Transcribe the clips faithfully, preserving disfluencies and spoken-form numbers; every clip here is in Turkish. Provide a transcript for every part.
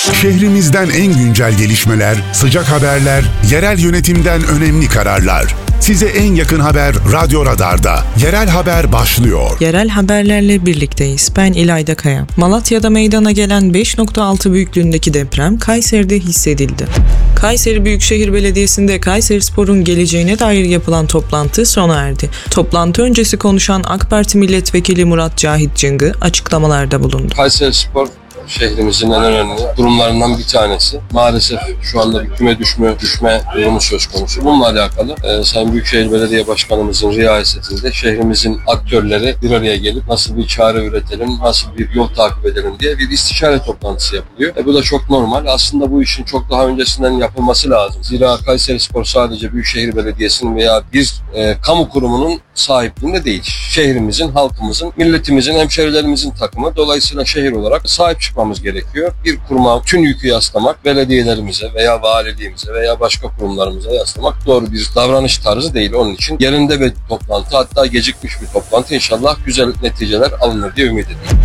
Şehrimizden en güncel gelişmeler, sıcak haberler, yerel yönetimden önemli kararlar. Size en yakın haber Radyo Radar'da. Yerel haber başlıyor. Yerel haberlerle birlikteyiz. Ben İlayda Kaya. Malatya'da meydana gelen beş nokta altı büyüklüğündeki deprem Kayseri'de hissedildi. Kayseri Büyükşehir Belediyesi'nde Kayserispor'un geleceğine dair yapılan toplantı sona erdi. Toplantı öncesi konuşan AK Parti Milletvekili Murat Cahit Cıngı açıklamalarda bulundu. Kayserispor şehrimizin en önemli durumlarından bir tanesi. Maalesef şu anda bir küme düşme, düşme durumu söz konusu. Bununla alakalı e, Sayın Büyükşehir Belediye Başkanımızın riyasetinde şehrimizin aktörleri bir araya gelip nasıl bir çare üretelim, nasıl bir yol takip edelim diye bir istişare toplantısı yapılıyor. E, bu da çok normal. Aslında bu işin çok daha öncesinden yapılması lazım. Zira Kayserispor sadece Büyükşehir Belediyesi'nin veya bir e, kamu kurumunun sahipliğinde değil. Şehrimizin, halkımızın, milletimizin, hemşerilerimizin takımı. Dolayısıyla şehir olarak sahip çıkmamız gerekiyor. Bir kuruma tüm yükü yaslamak, belediyelerimize veya valiliğimize veya başka kurumlarımıza yaslamak doğru bir davranış tarzı değil. Onun için yerinde bir toplantı, hatta gecikmiş bir toplantı, inşallah güzel neticeler alınır diye ümit ediyorum.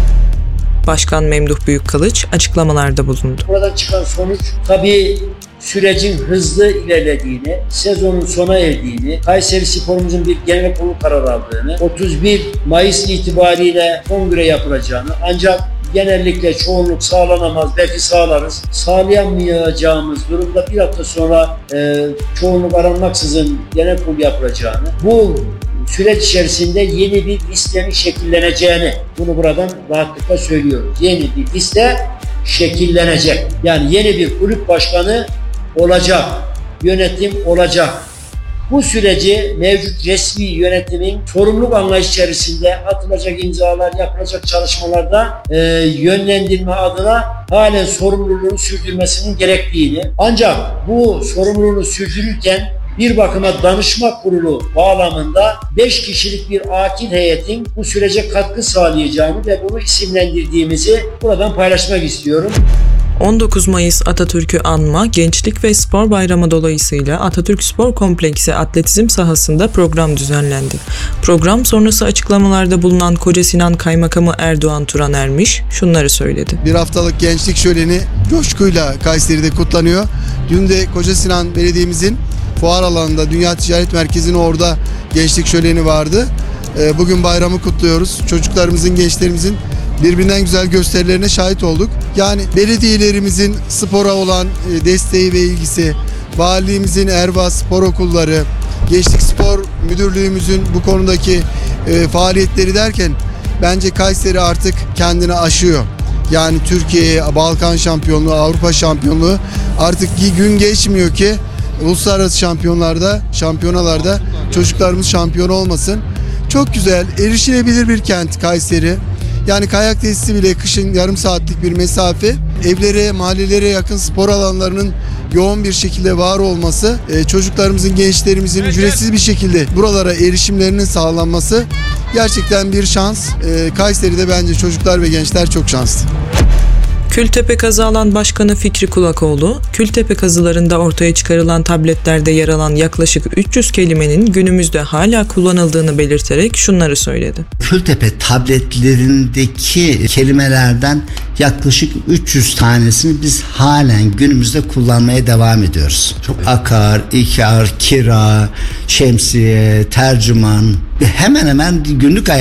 Başkan Memduh Büyükkılıç açıklamalarda bulundu. Buradan çıkan sonuç tabii sürecin hızlı ilerlediğini, sezonun sona erdiğini, Kayserispor'umuzun bir genel kurulu kararı aldığını, otuz bir Mayıs itibariyle kongre yapılacağını, ancak genellikle çoğunluk sağlanamaz, belki sağlarız. Sağlayamayacağımız durumda bir hafta sonra e, çoğunluk aranmaksızın genel kurul yapılacağını, bu süreç içerisinde yeni bir listenin şekilleneceğini, bunu buradan rahatlıkla söylüyoruz. Yeni bir liste şekillenecek. Yani yeni bir kulüp başkanı olacak, yönetim olacak. Bu süreci mevcut resmi yönetimin sorumluluk anlayış içerisinde atılacak imzalar, yapılacak çalışmalarda e, yönlendirme adına halen sorumluluğunu sürdürmesinin gerektiğini, ancak bu sorumluluğunu sürdürürken bir bakıma danışma kurulu bağlamında beş kişilik bir akil heyetin bu sürece katkı sağlayacağını ve bunu isimlendirdiğimizi buradan paylaşmak istiyorum. on dokuz Mayıs Atatürk'ü anma, Gençlik ve Spor Bayramı dolayısıyla Atatürk Spor Kompleksi atletizm sahasında program düzenlendi. Program sonrası açıklamalarda bulunan Kocasinan Kaymakamı Erdoğan Turan Ermiş şunları söyledi. Bir haftalık gençlik şöleni coşkuyla Kayseri'de kutlanıyor. Dün de Kocasinan Belediye'mizin fuar alanında, Dünya Ticaret Merkezi'nin orada gençlik şöleni vardı. Bugün bayramı kutluyoruz. Çocuklarımızın, gençlerimizin birbirinden güzel gösterilerine şahit olduk. Yani belediyelerimizin spora olan desteği ve ilgisi, valiliğimizin Erva Spor Okulları, Gençlik Spor Müdürlüğümüzün bu konudaki e, faaliyetleri derken bence Kayseri artık kendini aşıyor. Yani Türkiye, Balkan şampiyonluğu, Avrupa şampiyonluğu, artık gün geçmiyor ki uluslararası şampiyonlarda, şampiyonalarda çocuklarımız şampiyon olmasın. Çok güzel, erişilebilir bir kent Kayseri. Yani kayak tesisi bile kışın yarım saatlik bir mesafe. Evlere, mahallelere yakın spor alanlarının yoğun bir şekilde var olması, çocuklarımızın, gençlerimizin ücretsiz bir şekilde buralara erişimlerinin sağlanması gerçekten bir şans. Kayseri'de bence çocuklar ve gençler çok şanslı. Kültepe Kazı Alan Başkanı Fikri Kulakoğlu, Kültepe kazılarında ortaya çıkarılan tabletlerde yer alan yaklaşık üç yüz kelimenin günümüzde hala kullanıldığını belirterek şunları söyledi. Kültepe tabletlerindeki kelimelerden yaklaşık üç yüz tanesini biz halen günümüzde kullanmaya devam ediyoruz. Çok akar, ikar, kira, şemsiye, tercüman, hemen hemen günlük hayat